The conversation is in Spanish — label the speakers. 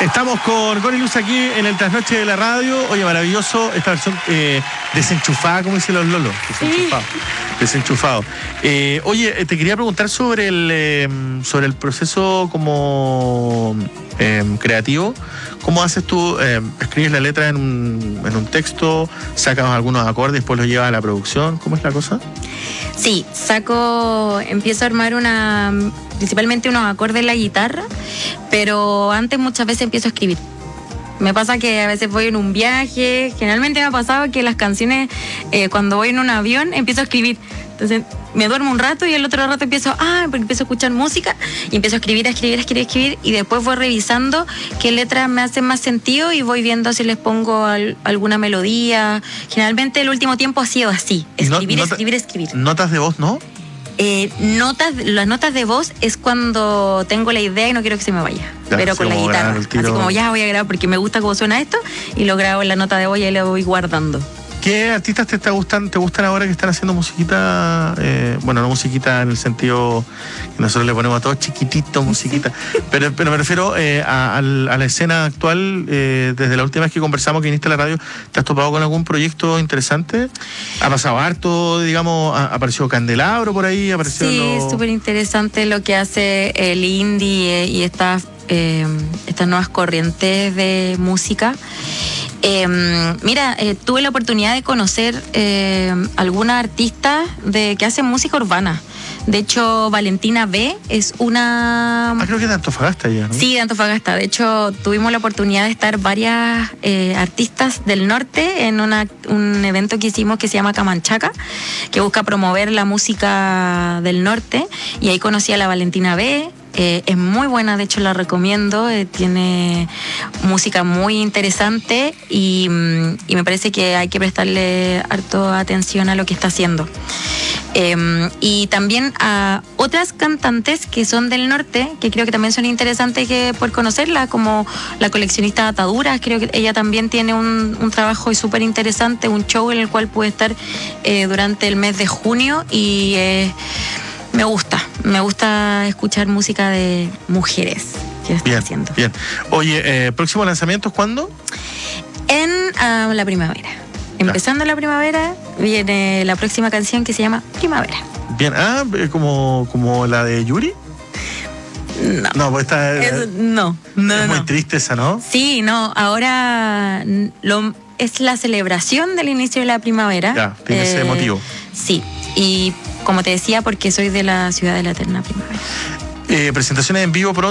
Speaker 1: Estamos con Connie Luz aquí en el Trasnoche de la Radio. Oye, maravilloso esta versión desenchufada, como dicen los lolos. Desenchufado. Oye, te quería preguntar sobre el proceso como creativo. ¿Cómo haces tú? ¿Escribes la letra en un texto? ¿Sacas algunos acordes y después los llevas a la producción? ¿Cómo es la cosa?
Speaker 2: Sí, empiezo a armar principalmente unos acordes en la guitarra, pero antes muchas veces empiezo a escribir. Me pasa que a veces voy en un viaje, generalmente me ha pasado que las canciones, cuando voy en un avión, empiezo a escribir. Entonces me duermo un rato y el otro rato empiezo a escuchar música y empiezo a escribir y después voy revisando qué letras me hacen más sentido y voy viendo si les pongo alguna melodía. Generalmente el último tiempo ha sido así, escribir.
Speaker 1: ¿Notas de voz, no?
Speaker 2: Las notas de voz es cuando tengo la idea y no quiero que se me vaya, ya, pero con la guitarra, así como ya voy a grabar porque me gusta cómo suena esto y lo grabo en la nota de voz y ahí lo voy guardando.
Speaker 1: ¿Qué artistas te gustan ahora que están haciendo musiquita? Bueno, no musiquita en el sentido que nosotros le ponemos a todos chiquitito musiquita, pero me refiero a la escena actual. Desde la última vez que conversamos, que viniste a la radio, ¿te has topado con algún proyecto interesante? ¿Ha pasado harto, digamos? ¿Ha aparecido Candelabro por ahí?
Speaker 2: Sí, es súper interesante lo que hace el indie y estas nuevas corrientes de música. Tuve la oportunidad de conocer algunas artistas que hacen música urbana. De hecho, Valentina B es una...
Speaker 1: creo que de Antofagasta ya, ¿no?
Speaker 2: Sí, de Antofagasta. De hecho, tuvimos la oportunidad de estar varias artistas del norte en un evento que hicimos que se llama Camanchaca, que busca promover la música del norte. Y ahí conocí a la Valentina B. Es muy buena, de hecho la recomiendo, tiene música muy interesante y me parece que hay que prestarle harto atención a lo que está haciendo. Y también a otras cantantes que son del norte, que creo que también son interesantes por conocerla, como la coleccionista Ataduras. Creo que ella también tiene un trabajo súper interesante, un show en el cual puede estar durante el mes de junio y me gusta escuchar música de mujeres que están haciendo.
Speaker 1: Bien. Oye, ¿próximo lanzamiento es cuándo?
Speaker 2: En la primavera. Empezando la primavera, viene la próxima canción que se llama Primavera.
Speaker 1: Bien, como la de Yuri.
Speaker 2: No,
Speaker 1: pues esta
Speaker 2: no.
Speaker 1: Es muy triste esa, ¿no?
Speaker 2: Sí, no, ahora es la celebración del inicio de la primavera.
Speaker 1: Ya, tiene ese motivo.
Speaker 2: Sí, y como te decía, porque soy de la ciudad de la eterna primavera.
Speaker 1: Presentaciones en vivo pronto.